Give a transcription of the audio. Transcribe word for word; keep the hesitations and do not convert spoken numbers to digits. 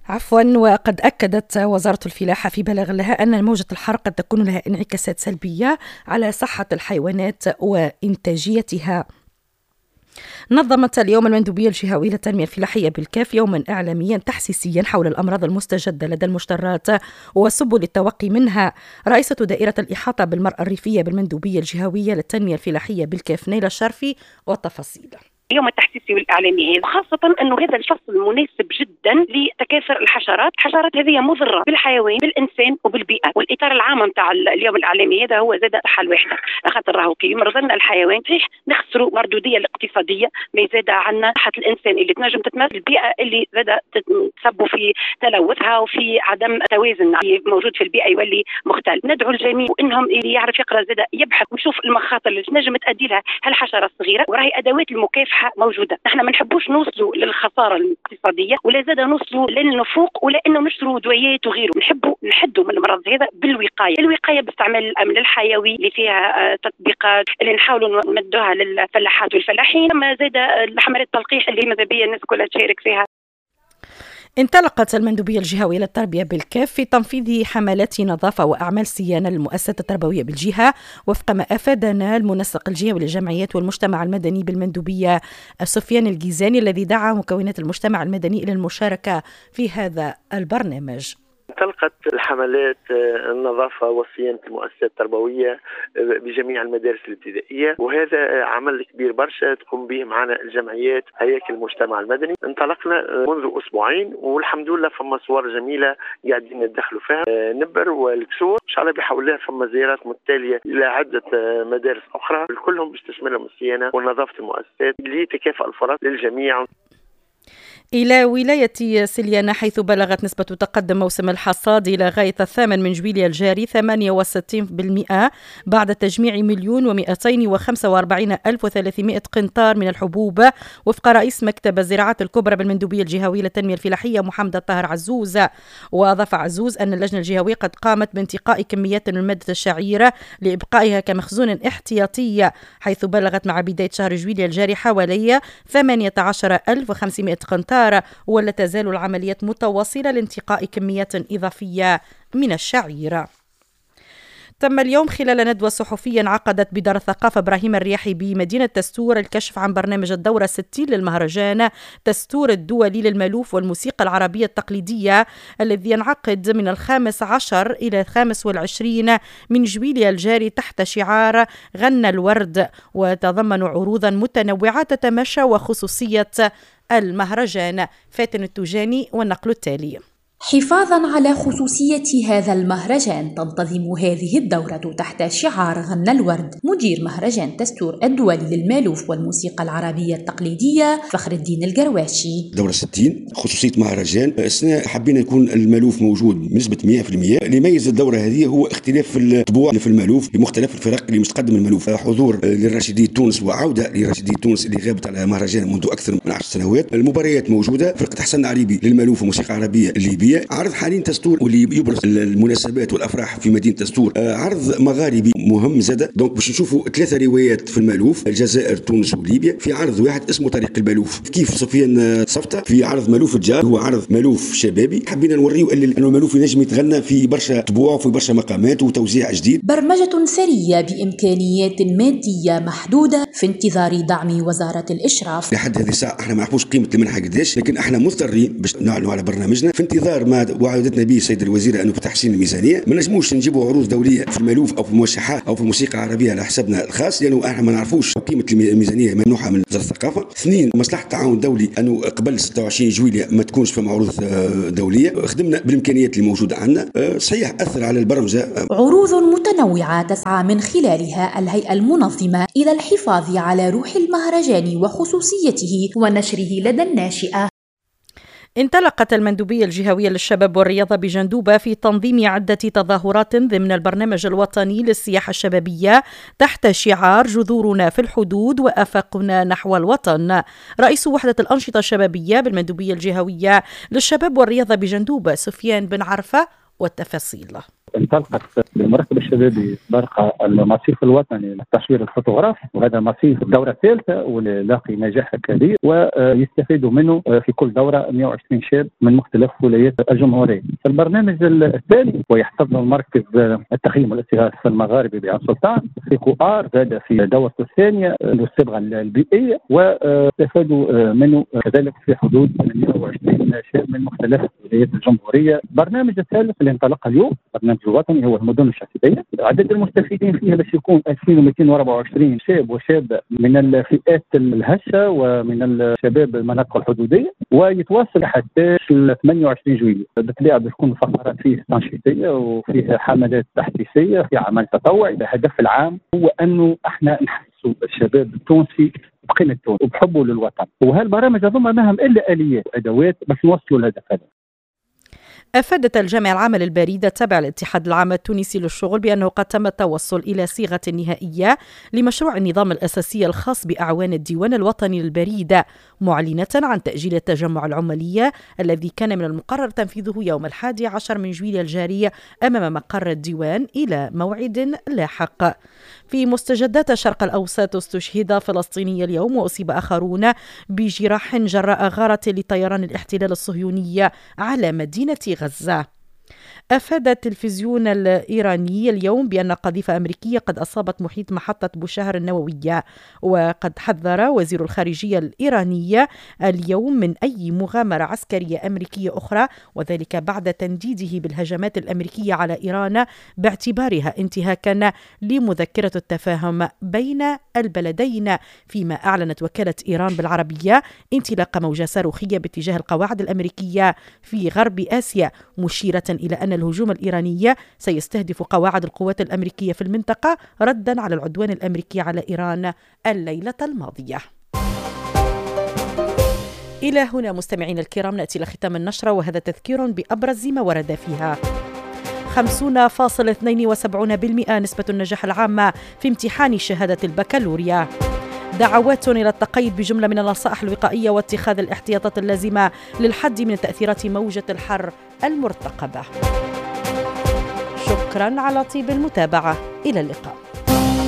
عفوا. وقد أكدت وزارة الفلاحة في بلاغ لها أن موجة الحر قد تكون لها انعكاسات سلبية على صحة الحيوانات وإنتاجيتها. نظمت اليوم المندوبية الجهوية للتنمية الفلاحية بالكاف يوما إعلاميا تحسيسيا حول الأمراض المستجدة لدى المشترات وسبل التوقي منها. رئيسة دائرة الإحاطة بالمرأة الريفية بالمندوبية الجهوية للتنمية الفلاحية بالكاف نيلة الشرفي والتفاصيل. اليوم التحسيسي والإعلامي هذا خاصة أنه هذا الفصل مناسب جدا لتكاثر الحشرات. الحشرات هذه مضرة بالحيوان بالإنسان وبالبيئة، والإطار العام نتاع اليوم الإعلامي هذا هو زاد الصحة الواحدة، خاطر راهو كي يمرضنا الحيوان صحيح نخسروا مردودية الاقتصادية، ما زاد عنا صحة الإنسان اللي تنجم تتمثل البيئة اللي زاد تسبب في تلوثها وفي عدم توازن موجود في البيئة يولي مختل. ندعو الجميع انهم اللي يعرف يقرأ زاد يبحث ويشوف المخاطر اللي تنجم تؤدي لها هالحشرة الصغيرة، وراهي أدوات المكافحة موجودة. نحن ما نحبوش نوصلوا للخسارة الاقتصادية ولا زاد نوصلوا للنفوق ولا انه نشروا دوايات وغيره. نحبوا نحدوا من المرض هذا بالوقاية، الوقاية باستعمال الأمن الحيوي اللي فيها تطبيقات اللي نحاولوا نمدوها للفلاحات والفلاحين، اما زاد الحملات التلقيح اللي ماذا بيا الناس كلها تشارك فيها. انطلقت المندوبية الجهوية للتربية بالكاف في تنفيذ حملات نظافة وأعمال صيانة للمؤسسات التربوية بالجهة وفق ما أفادنا المنسق الجهوي للجمعيات والمجتمع المدني بالمندوبية سفيان الجيزاني الذي دعا مكونات المجتمع المدني إلى المشاركة في هذا البرنامج. انطلقت الحملات النظافة وصيانة المؤسسات التربوية بجميع المدارس الابتدائية، وهذا عمل كبير برشا تقوم به معنا الجمعيات هياكل المجتمع المدني. انطلقنا منذ أسبوعين والحمد لله فما صور جميلة قاعدين ندخلوا فيها نبر والكسور. إن شاء الله بحول الله فما زيارات متتالية إلى عدة مدارس أخرى كلهم باش تشملهم الصيانة ونظافة المؤسسات لتكافؤ الفرص للجميع. إلى ولاية سليانة حيث بلغت نسبة تقدم موسم الحصاد إلى غاية الثامن من جويلية الجاري ثمانية وستين بالمئة بعد تجميع مليون ومئتين وخمسة وأربعين ألف وثلاثمائة قنطار من الحبوب وفق رئيس مكتب الزراعات الكبرى بالمندوبية الجهوية للتنمية الفلاحية محمد الطاهر عزوز. وأضاف عزوز أن اللجنة الجهوية قد قامت بانتقاء كميات من مادة الشعير لإبقائها كمخزون احتياطي، حيث بلغت مع بداية شهر جويلية الجاري حوالي ثمانية عشر ألف وخمسمائة قنطار، ولا تزال العمليات متواصلة لانتقاء كميات إضافية من الشعير. تم اليوم خلال ندوة صحفية عقدت بدار الثقافة إبراهيم الرياحي بمدينة تستور الكشف عن برنامج الدورة ستين للمهرجان تستور الدولي للمألوف والموسيقى العربية التقليدية الذي ينعقد من الخامس عشر إلى الخامس والعشرين من جويلية الجاري تحت شعار غنى الورد، وتضمن عروضا متنوعة تتماشى وخصوصية المهرجان. فاتن التوجاني والنقل التالي. حفاظاً على خصوصية هذا المهرجان تنتظم هذه الدورة تحت شعار غنى الورد. مدير مهرجان تستور الدولي للمألوف والموسيقى العربية التقليدية فخر الدين القرواشي. دورة ستين خصوصية مهرجان السنة حبينا يكون المألوف موجود بنسبة مئة بالمئة. اللي يميز الدورة هذه هو اختلاف الطبوع في المألوف بمختلف الفرق اللي متقدم المألوف. حضور للراشدي تونس وعودة لراشدي تونس اللي غابت على مهرجان منذ أكثر من عشر سنوات. المباريات موجودة. فرقة حسن عريبي للمألوف والموسيقى العربية الليبية. عرض حاليا تستور واللي يبرز المناسبات والافراح في مدينه تستور. عرض مغاربي مهم زاد دونك باش نشوفوا ثلاثه روايات في المألوف الجزائر تونس وليبيا في عرض واحد اسمه طريق المألوف. كيف سفيان صفته في عرض مألوف الجار هو عرض مألوف شبابي. حبينا نوريو انه المألوف ينجم يتغنى في برشا طبوع وفي برشا مقامات وتوزيع جديد. برمجه ثريه بامكانيات ماديه محدوده في انتظار دعم وزاره الاشراف. لحد هذه الساعه احنا ما نعرفوش قيمه المنحه قداش، لكن احنا مضطرين باش نعلنوا على برنامجنا في انتظار ما وعدتنا به السيد الوزير انه بتحسين الميزانيه. ما نجموش نجيبوا عروض دوليه في المألوف او في الموشحات او في الموسيقى العربيه على حسابنا الخاص لانه احنا ما نعرفوش قيمه الميزانيه ممنوحه من وزاره الثقافه. اثنين مصلحه التعاون الدولي انه قبل ستة وعشرين جويلية ما تكونش في عروض دوليه. خدمنا بالامكانيات اللي موجوده عندنا. صحيح اثر على البرمجه. عروض متنوعه تسعى من خلالها الهيئه المنظمه الى الحفاظ على روح المهرجان وخصوصيته ونشره لدى الناشئه. انطلقت المندوبية الجهوية للشباب والرياضة بجندوبة في تنظيم عدة تظاهرات ضمن البرنامج الوطني للسياحة الشبابية تحت شعار جذورنا في الحدود وآفاقنا نحو الوطن. رئيس وحدة الأنشطة الشبابية بالمندوبية الجهوية للشباب والرياضة بجندوبة سفيان بن عرفة والتفاصيل. انطلقت بالمركب الشبابي برقة المصيف الوطني للتصوير الفوتوغرافي، وهذا المصيف الدورة الثالثة ولاقي نجاح كبير، ويستفيدوا منه في كل دورة مئة وعشرين شاب من مختلف ولايات الجمهورية. البرنامج الثاني ويحتضن المركز التخييم والاستغاثة المغاربي بعين سلطان في كوار، زاد في دورته الثانية الصبغة البيئية، واستفادوا منه كذلك في حدود مئة وعشرين شاب من مختلف ولايات الجمهورية. البرنامج الثالث اللي انطلق اليوم برنامج الوطني هو المدن الشاطئية، عدد المستفيدين فيها باش يكون ألفين ومئتين وأربعة وعشرين شاب وشابة من الفئات الهشة ومن الشباب المناطق الحدودية، ويتواصل حتى ثمانية وعشرين جويلية. بالطبيعة بتكون فقرات فيه تنشيطية وفيه حملات تحفيزية في عمل تطوعي. الهدف العام هو أنه احنا نحسوا الشباب التونسي بقيمة تونس وبحبه للوطن، وهالبرامج أظن أنها إلا آليات أدوات بس نوصلوا الهدف هذا. أفادت الجامعة العامة للبريد التابع للاتحاد العام التونسي للشغل بأنه قد تم التوصل إلى صيغة نهائية لمشروع النظام الأساسي الخاص بأعوان الديوان الوطني للبريد، معلنة عن تأجيل التجمع العمالي الذي كان من المقرر تنفيذه يوم الحادي عشر من جويلية الجاري أمام مقر الديوان إلى موعد لاحق. في مستجدات الشرق الأوسط، استشهد فلسطيني اليوم وأصيب آخرون بجراح جراء غارة لطيران الاحتلال الصهيوني على مدينة غزة. أفاد التلفزيون الإيراني اليوم بأن قذيفة أمريكية قد أصابت محيط محطة بوشهر النووية، وقد حذر وزير الخارجية الإيراني اليوم من أي مغامرة عسكرية أمريكية أخرى، وذلك بعد تنديده بالهجمات الأمريكية على إيران باعتبارها انتهاكا لمذكرة التفاهم بين البلدين، فيما أعلنت وكالة إيران بالعربية انطلاق موجة صاروخية باتجاه القواعد الأمريكية في غرب آسيا، مشيرة إلى أن الهجوم الإيراني سيستهدف قواعد القوات الأمريكية في المنطقة ردا على العدوان الأمريكي على إيران الليلة الماضية. إلى هنا مستمعين الكرام نأتي لختام النشرة، وهذا تذكير بأبرز ما ورد فيها. خمسين فاصلة اثنين وسبعين بالمئة نسبة النجاح العامة في امتحان شهادة البكالوريا. دعوات إلى التقيد بجملة من النصائح الوقائية واتخاذ الاحتياطات اللازمة للحد من تأثيرات موجة الحر المرتقبة. شكرا على طيب المتابعة، إلى اللقاء.